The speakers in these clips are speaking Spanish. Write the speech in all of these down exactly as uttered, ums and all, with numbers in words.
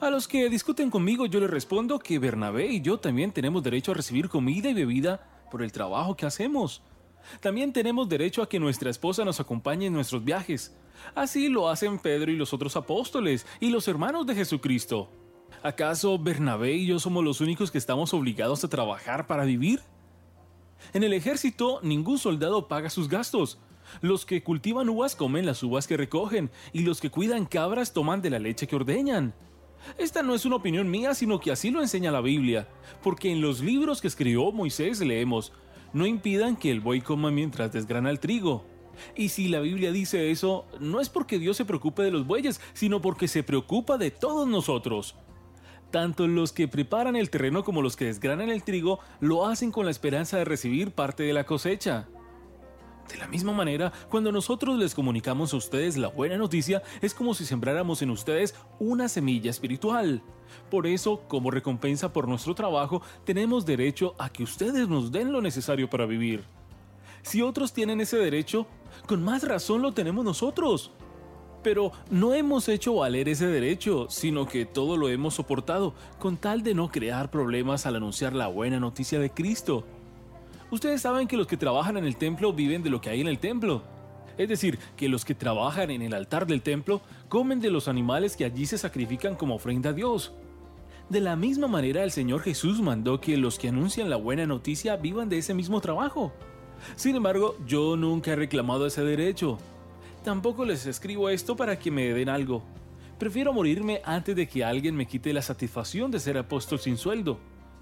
A los que discuten conmigo yo les respondo que Bernabé y yo también tenemos derecho a recibir comida y bebida por el trabajo que hacemos. También tenemos derecho a que nuestra esposa nos acompañe en nuestros viajes. Así lo hacen Pedro y los otros apóstoles y los hermanos de Jesucristo. ¿Acaso Bernabé y yo somos los únicos que estamos obligados a trabajar para vivir? En el ejército, ningún soldado paga sus gastos. Los que cultivan uvas comen las uvas que recogen, y los que cuidan cabras toman de la leche que ordeñan. Esta no es una opinión mía, sino que así lo enseña la Biblia, porque en los libros que escribió Moisés leemos: no impidan que el buey coma mientras desgrana el trigo. Y si la Biblia dice eso, no es porque Dios se preocupe de los bueyes, sino porque se preocupa de todos nosotros. Tanto los que preparan el terreno como los que desgranan el trigo lo hacen con la esperanza de recibir parte de la cosecha. De la misma manera, cuando nosotros les comunicamos a ustedes la buena noticia, es como si sembráramos en ustedes una semilla espiritual. Por eso, como recompensa por nuestro trabajo, tenemos derecho a que ustedes nos den lo necesario para vivir. Si otros tienen ese derecho, con más razón lo tenemos nosotros. Pero no hemos hecho valer ese derecho, sino que todo lo hemos soportado, con tal de no crear problemas al anunciar la buena noticia de Cristo. Ustedes saben que los que trabajan en el templo viven de lo que hay en el templo. Es decir, que los que trabajan en el altar del templo comen de los animales que allí se sacrifican como ofrenda a Dios. De la misma manera, el Señor Jesús mandó que los que anuncian la buena noticia vivan de ese mismo trabajo. Sin embargo, yo nunca he reclamado ese derecho. Tampoco les escribo esto para que me den algo. Prefiero morirme antes de que alguien me quite la satisfacción de ser apóstol sin sueldo.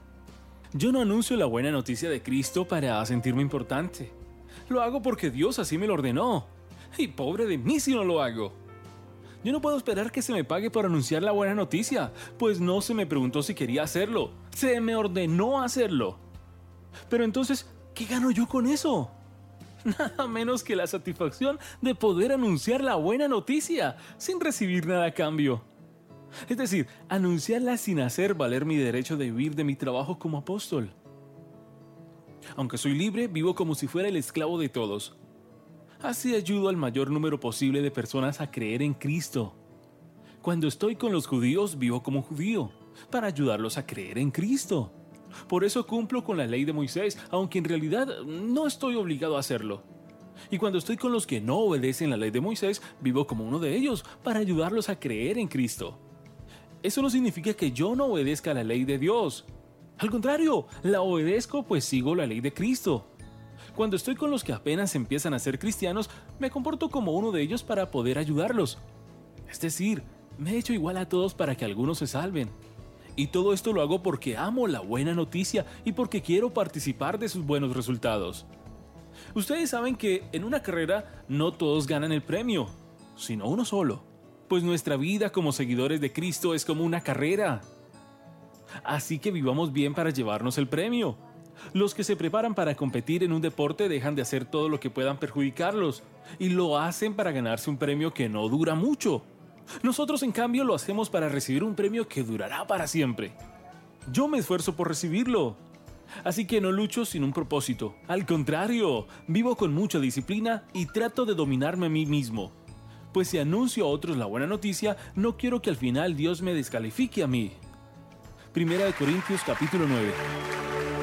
Yo no anuncio la buena noticia de Cristo para sentirme importante. Lo hago porque Dios así me lo ordenó. Y pobre de mí si no lo hago. Yo no puedo esperar que se me pague por anunciar la buena noticia, pues no se me preguntó si quería hacerlo. Se me ordenó hacerlo. Pero entonces, ¿qué gano yo con eso? Nada menos que la satisfacción de poder anunciar la buena noticia sin recibir nada a cambio. Es decir, anunciarla sin hacer valer mi derecho de vivir de mi trabajo como apóstol. Aunque soy libre, vivo como si fuera el esclavo de todos. Así ayudo al mayor número posible de personas a creer en Cristo. Cuando estoy con los judíos, vivo como judío, para ayudarlos a creer en Cristo. Por eso cumplo con la ley de Moisés, aunque en realidad no estoy obligado a hacerlo. Y cuando estoy con los que no obedecen la ley de Moisés, vivo como uno de ellos, para ayudarlos a creer en Cristo. Eso no significa que yo no obedezca la ley de Dios. Al contrario, la obedezco pues sigo la ley de Cristo. Cuando estoy con los que apenas empiezan a ser cristianos, me comporto como uno de ellos para poder ayudarlos. Es decir, me he hecho igual a todos para que algunos se salven. Y todo esto lo hago porque amo la buena noticia y porque quiero participar de sus buenos resultados. Ustedes saben que en una carrera no todos ganan el premio, sino uno solo. Pues nuestra vida como seguidores de Cristo es como una carrera. Así que vivamos bien para llevarnos el premio. Los que se preparan para competir en un deporte dejan de hacer todo lo que puedan perjudicarlos y lo hacen para ganarse un premio que no dura mucho. Nosotros, en cambio, lo hacemos para recibir un premio que durará para siempre. Yo me esfuerzo por recibirlo. Así que no lucho sin un propósito. Al contrario, vivo con mucha disciplina y trato de dominarme a mí mismo. Pues si anuncio a otros la buena noticia, no quiero que al final Dios me descalifique a mí. Primera de Corintios capítulo nueve.